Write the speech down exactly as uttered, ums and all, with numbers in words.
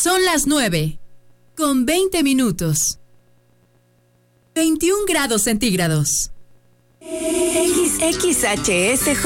Son las nueve, con veinte minutos. veintiún grados centígrados. X H S